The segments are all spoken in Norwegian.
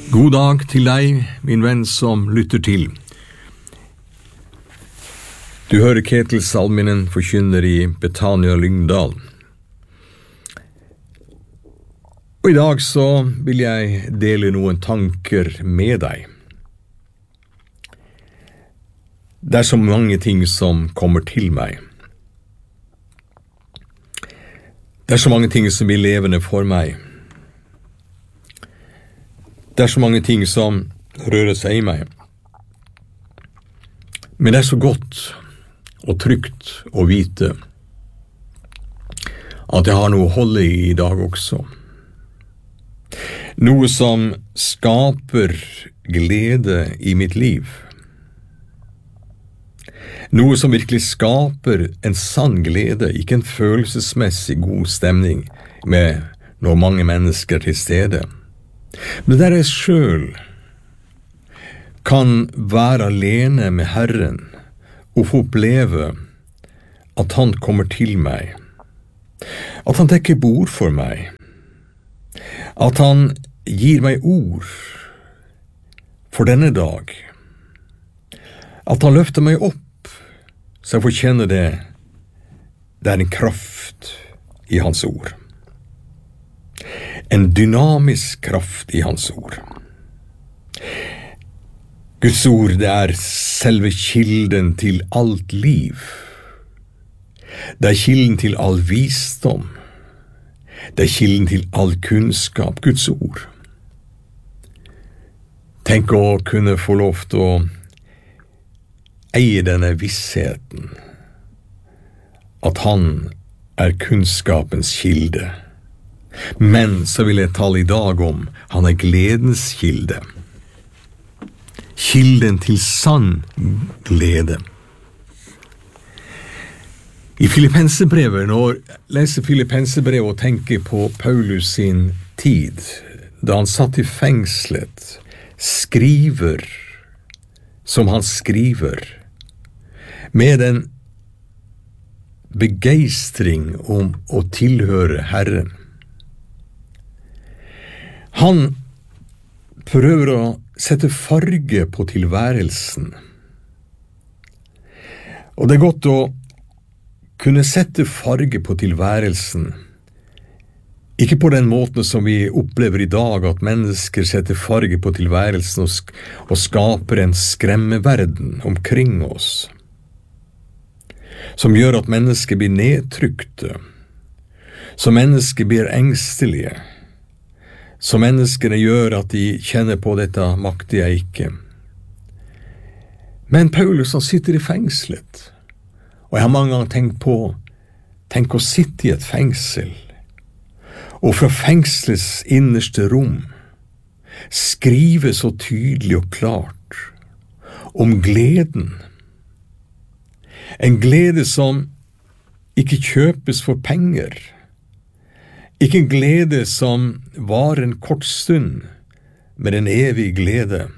God dag til deg, min venn som lytter til. Du hører Ketil Salminen forkynner i Betania Lyngdal. Og i dag så vil jeg dele noen tanker med deg. Det er så mange ting som kommer til meg. Det er så mange ting som blir levende for meg. Det er så mange ting som rører seg i meg. Men det er så godt og trygt å vite at jeg har noe å holde i dag også. Noe som skaper glede i mitt liv. Noe som virkelig skaper en sann glede, ikke en følelsesmessig god stemning med når mange mennesker er til stede. Men der jeg selv kan være alene med Herren og få oppleve at han kommer til meg, at han dekker bord for meg, at han gir meg ord for denne dag, at han løfter meg opp så jeg får kjenne det er en kraft i hans ord. En dynamisk kraft i hans ord. Guds ord, det er selve kilden til alt liv. Det er kilden til all visdom. Det er kilden til all kunnskap, Guds ord. Tenk å kunne få lov til å eie denne vissheten, at han er kunnskapens kilde. Men så vil jeg tale i dag om han er gledens kilde. Kilden til sann glede. I Filippenserbrevet, når jeg leser Filippenserbrevet og tenker på Paulus sin tid, da han satt i fengslet, skriver som han skriver, med en begeistring om å tilhøre Herren. Han prøver å sette farge på tilværelsen. Og det er godt å kunne sette farge på tilværelsen. Ikke på den måten som vi opplever i dag, at mennesker setter farge på tilværelsen og skaper en skremmeverden omkring oss, som gjør at mennesker blir nedtrykte, som mennesker blir engstelige, som menneskene gjør at de kjenner på dette makter jeg ikke. Men Paulus, han sitter i fengslet, og jeg har mange ganger tenk å sitte i et fengsel, og fra fengselets innerste rom skrive så tydelig og klart om gleden. En glede som ikke kjøpes for penger, ikke en glede som var en kort stund, men en evig glede.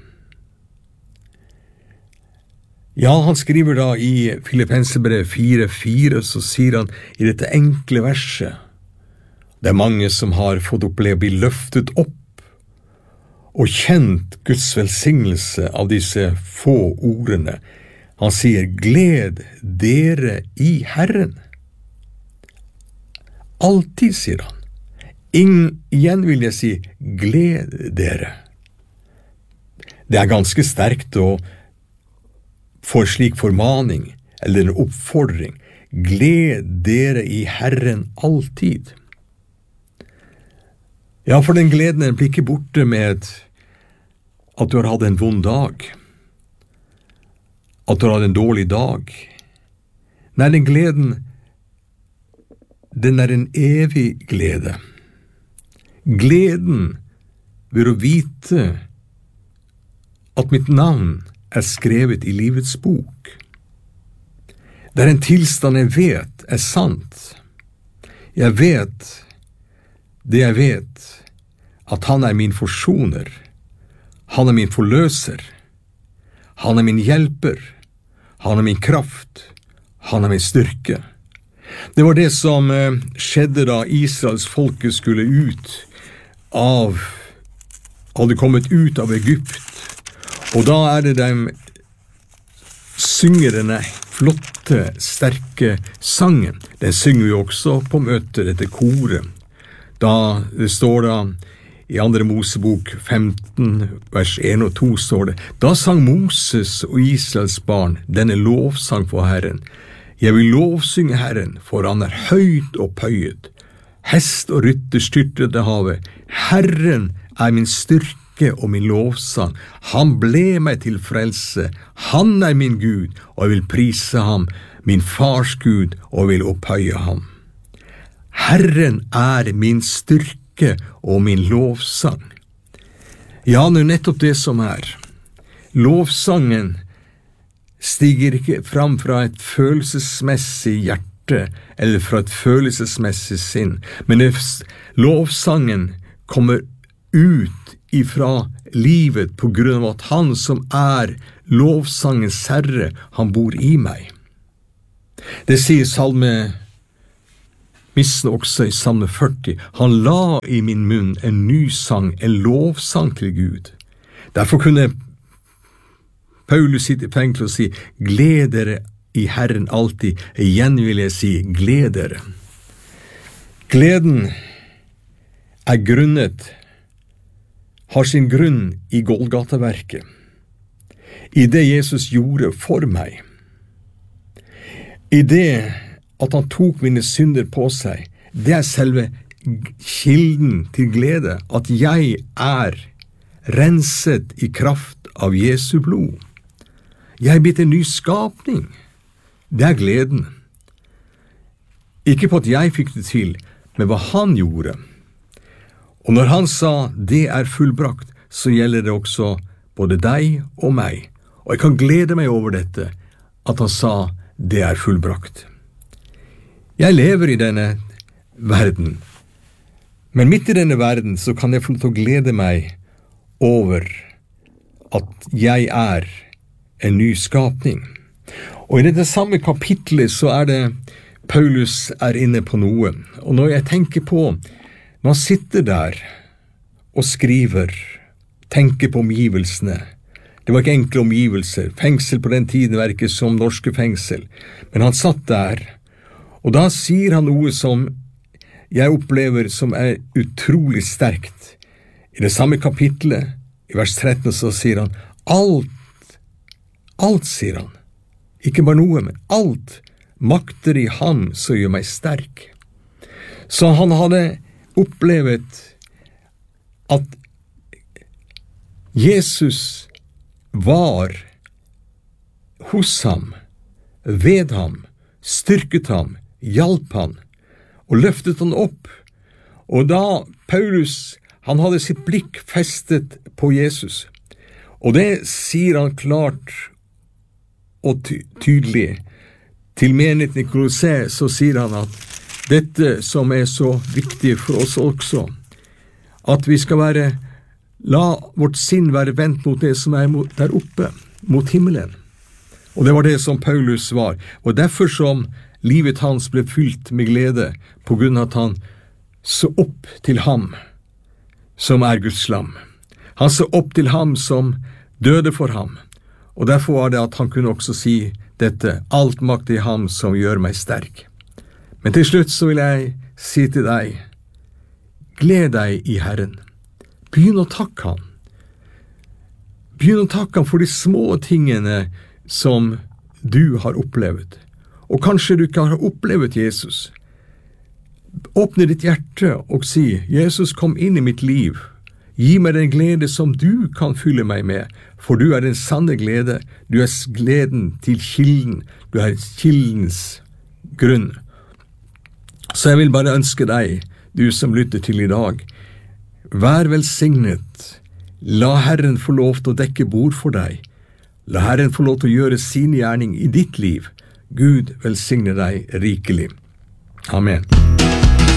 Ja, han skriver da i Filippenserbrevet 4:4, så sier han i dette enkle verset, det er mange som har fått oppleve å bli løftet opp og kjent Guds velsignelse av disse få ordene. Han sier, gled dere i Herren. Alltid, sier han. Igjen vil jeg si, gled dere. Det er ganske sterkt å få slik formaning, eller en oppfordring. Gled dere i Herren alltid. Ja, for den gleden blir ikke borte med at du har hatt en vond dag, at du har hatt en dårlig dag. Nei, den gleden, den er en evig glede. Gleden ved å vite at mitt navn er skrevet i livets bok. Det er en tilstand jeg vet er sant. Jeg vet det jeg vet, at han er min forsoner. Han er min forløser. Han er min hjelper. Han er min kraft. Han er min styrke. Det var det som skjedde da Israels folke skulle ut av hadde kommet ut av Egypt, og da det de synger denne flotte, sterke sangen. Den synger vi også på møter etter koret. Da det står da i 2. Mosebok 15, vers 1 og 2 står det: Da sang Moses og Israels barn denne lovsang for Herren. Jeg vil lovsynge Herren, for han høyt og pøyet. Hest og rytter styrtet det havet. Herren min styrke og min lovsang. Han ble meg til frelse. Han min Gud, og jeg vil prise ham, min fars Gud, og vil opphøye ham. Herren min styrke og min lovsang. Ja, det nettopp det som Lovsangen stiger ikke fram fra et følelsesmessig hjerte eller fra et følelsesmessig sinn, men lovsangen kommer ut ifra livet på grunn av at han som lovsangens herre, han bor i meg. Det sier salmisten også i salme 40. Han la i min munn en ny sang, en lovsang til Gud. Derfor kunne Paulus sitte i fengsel og si: gled dere i Herren alltid. Igjen vil jeg si: gled dere. Gleden har sin grunn i Golgata-verket, i det Jesus gjorde for meg, i det at han tok mine synder på seg. Det selve kilden til glede, at jeg renset i kraft av Jesu blod. Jeg blitt en ny skapning. Det gleden. Ikke på at jeg fikk det til, men hva han gjorde. Og når han sa det fullbrakt, så gjelder det også både deg og meg. Og jeg kan glede meg over dette, at han sa det fullbrakt. Jeg lever i denne verden, men midt i denne verden så kan jeg få lov til å glede meg over at jeg en ny skapning. Og i dette samme kapitlet så det Paulus inne på noe. Og når jeg tenker på, når han sitter der og skriver, tenker på omgivelsene. Det var ikke enkle omgivelser. Fengsel på den tiden var ikke som norske fengsel. Men han satt der, og da sier han noe som jeg opplever som utrolig sterkt. I det samme kapitlet, i vers 13, så sier han: alt sier han. Ikke bare noe, men alt makter i ham som gjør meg sterk. Så han hadde opplevet at Jesus var hos ham, ved ham, styrket ham, hjalp han og løftet han opp. Og da Paulus, han hadde sitt blikk festet på Jesus, og det sier han klart og tydelig til menigheten i Kolosse, så sier han at dette som så viktig for oss også, at vi skal la vårt sinn være vendt mot det som der oppe, mot himmelen. Og det var det som Paulus var, og derfor som livet hans ble fylt med glede, på grunn av at han så opp til ham, som Guds lam. Han så opp til ham som døde for ham, og derfor var det at han kunne også si dette: alt makt i ham som gjør meg sterk. Men til slutt så vil jeg si til deg: gled deg i Herren. Begynn å takke ham. Begynn å takke ham for de små tingene som du har opplevd. Og kanskje du ikke har opplevd Jesus. Åpne ditt hjerte og si: Jesus, kom inn i mitt liv. Gi meg den glede som du kan fylle meg med, for du den sanne glede. Du gleden til kilden. Du kildens grunn. Så jeg vil bare ønske deg, du som lytter til i dag, vær velsignet. La Herren få lov til å dekke bord for deg. La Herren få lov til å gjøre sin gjerning i ditt liv. Gud velsigne deg rikelig. Amen.